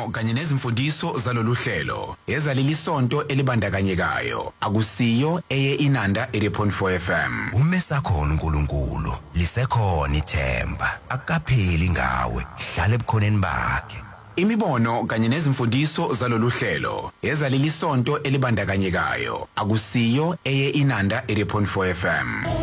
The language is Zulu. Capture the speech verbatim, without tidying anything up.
Imibono kanye nezimfundiso zalolu hlelo ezaleli sonto elibandakanyekayo akusiyo eye Inanda eighty point four F M. Umesakhona uNkulunkulu lisekhona ithemba akapheli ngawe hlale ebukhoneni bakhe. Imibono kanye nezimfundiso zalolu hlelo ezaleli sonto elibandakanyekayo akusiyo eye Inanda eighty point four F M.